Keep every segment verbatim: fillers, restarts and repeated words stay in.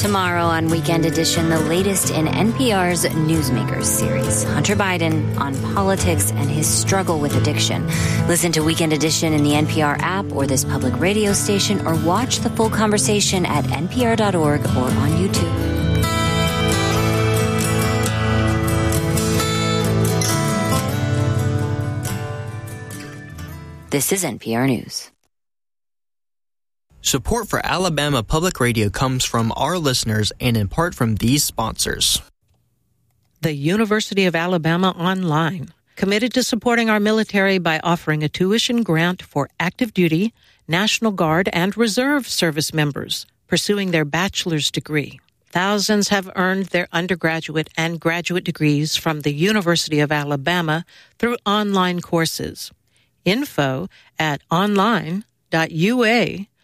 Tomorrow on Weekend Edition, the latest in N P R's Newsmakers series. Hunter Biden on politics and his struggle with addiction. Listen to Weekend Edition in the N P R app or this public radio station, or watch the full conversation at N P R dot org or on YouTube. This is N P R News. Support for Alabama Public Radio comes from our listeners and in part from these sponsors. The University of Alabama Online, committed to supporting our military by offering a tuition grant for active duty, National Guard, and Reserve service members pursuing their bachelor's degree. Thousands have earned their undergraduate and graduate degrees from the University of Alabama through online courses. Info at online.ua.edu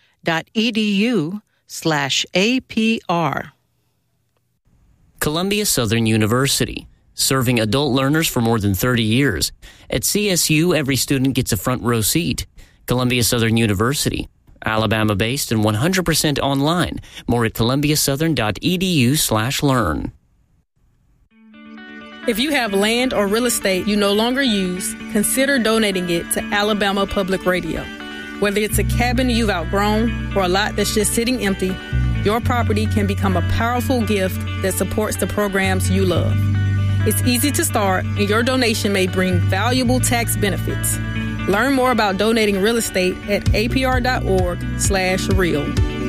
slash APR. Columbia Southern University, serving adult learners for more than thirty years. At C S U, every student gets a front row seat. Columbia Southern University, Alabama-based and one hundred percent online. More at columbiasouthern.edu slash learn. If you have land or real estate you no longer use, consider donating it to Alabama Public Radio. Whether it's a cabin you've outgrown or a lot that's just sitting empty, your property can become a powerful gift that supports the programs you love. It's easy to start, and your donation may bring valuable tax benefits. Learn more about donating real estate at apr.org slash real.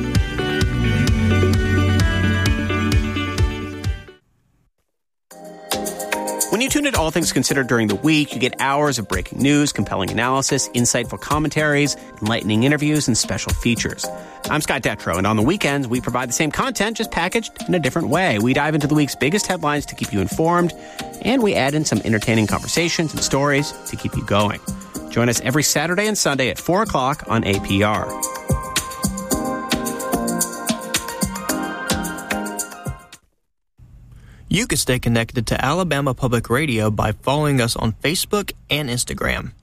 When you tune into All Things Considered during the week, you get hours of breaking news, compelling analysis, insightful commentaries, enlightening interviews, and special features. I'm Scott Detrow, and on the weekends, we provide the same content, just packaged in a different way. We dive into the week's biggest headlines to keep you informed, and we add in some entertaining conversations and stories to keep you going. Join us every Saturday and Sunday at four o'clock on A P R. You can stay connected to Alabama Public Radio by following us on Facebook and Instagram.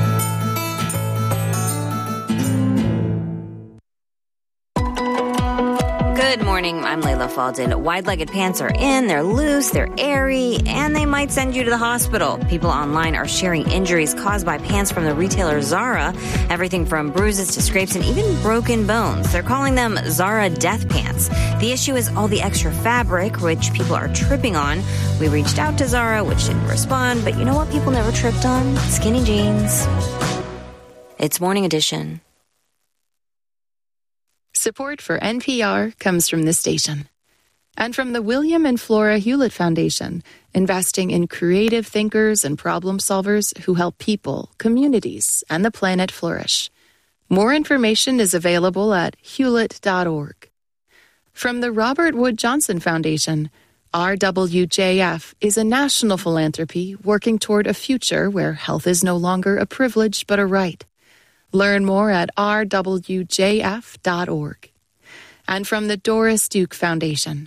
Good morning, I'm Layla Faldin. Wide-legged pants are in, they're loose, they're airy, and they might send you to the hospital. People online are sharing injuries caused by pants from the retailer Zara, everything from bruises to scrapes and even broken bones. They're calling them Zara death pants. The issue is all the extra fabric, which people are tripping on. We reached out to Zara, which didn't respond, but you know what people never tripped on? Skinny jeans. It's Morning Edition. Support for N P R comes from this station and from the William and Flora Hewlett Foundation, investing in creative thinkers and problem solvers who help people, communities, and the planet flourish. More information is available at hewlett dot org. From the Robert Wood Johnson Foundation, R W J F is a national philanthropy working toward a future where health is no longer a privilege but a right. Learn more at r w j f dot org. And from the Doris Duke Foundation.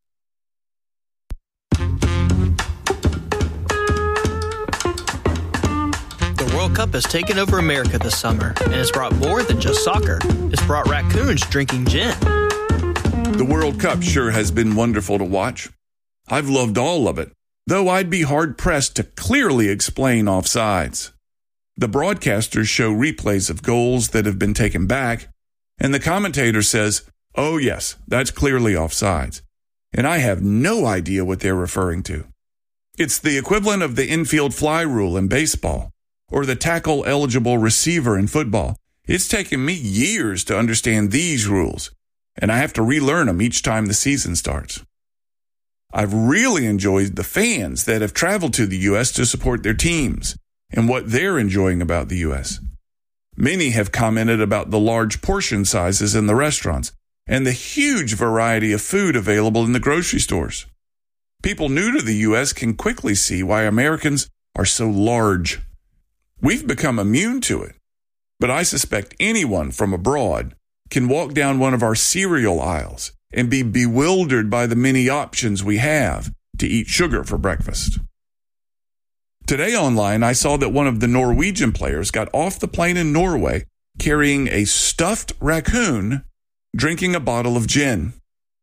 The World Cup has taken over America this summer, and it's brought more than just soccer. It's brought raccoons drinking gin. The World Cup sure has been wonderful to watch. I've loved all of it, though I'd be hard-pressed to clearly explain offsides. The broadcasters show replays of goals that have been taken back, and the commentator says, oh yes, that's clearly offsides. And I have no idea what they're referring to. It's the equivalent of the infield fly rule in baseball, or the tackle-eligible receiver in football. It's taken me years to understand these rules, and I have to relearn them each time the season starts. I've really enjoyed the fans that have traveled to the U S to support their teams, and what they're enjoying about the U S. Many have commented about the large portion sizes in the restaurants and the huge variety of food available in the grocery stores. People new to the U S can quickly see why Americans are so large. We've become immune to it, but I suspect anyone from abroad can walk down one of our cereal aisles and be bewildered by the many options we have to eat sugar for breakfast. Today online, I saw that one of the Norwegian players got off the plane in Norway carrying a stuffed raccoon drinking a bottle of gin.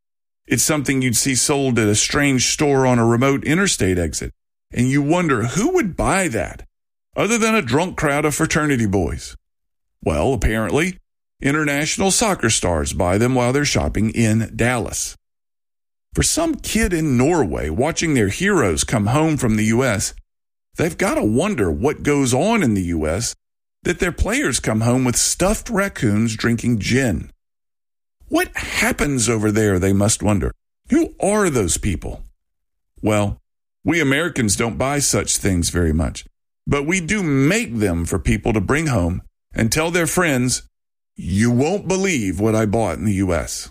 It's something you'd see sold at a strange store on a remote interstate exit, and you wonder who would buy that, other than a drunk crowd of fraternity boys. Well, apparently, international soccer stars buy them while they're shopping in Dallas. For some kid in Norway watching their heroes come home from the U S, they've got to wonder what goes on in the U S that their players come home with stuffed raccoons drinking gin. What happens over there, they must wonder. Who are those people? Well, we Americans don't buy such things very much, but we do make them for people to bring home and tell their friends, "You won't believe what I bought in the U S"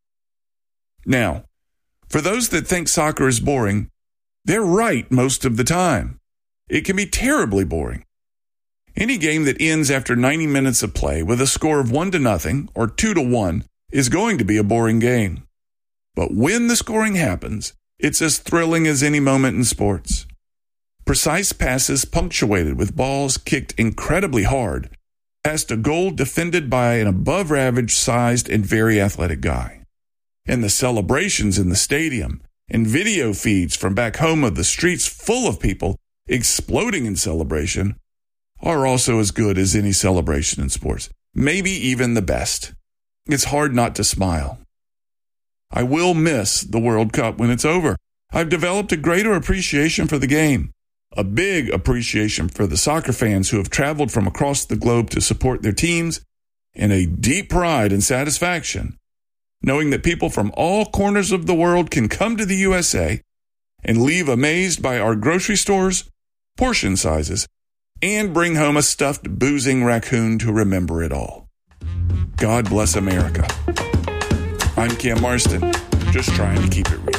Now, for those that think soccer is boring, they're right most of the time. It can be terribly boring. Any game that ends after ninety minutes of play with a score of one to nothing or two to one is going to be a boring game. But when the scoring happens, it's as thrilling as any moment in sports. Precise passes punctuated with balls kicked incredibly hard past a goal defended by an above-average sized and very athletic guy. And the celebrations in the stadium and video feeds from back home of the streets full of people exploding in celebration are also as good as any celebration in sports, maybe even the best. It's hard not to smile. I will miss the World Cup when it's over. I've developed a greater appreciation for the game, a big appreciation for the soccer fans who have traveled from across the globe to support their teams, and a deep pride and satisfaction knowing that people from all corners of the world can come to the U S A and leave amazed by our grocery stores, portion sizes, and bring home a stuffed boozing raccoon to remember it all. God bless America. I'm Cam Marston, just trying to keep it real.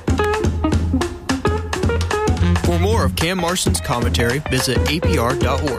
For more of Cam Marston's commentary, visit A P R dot org.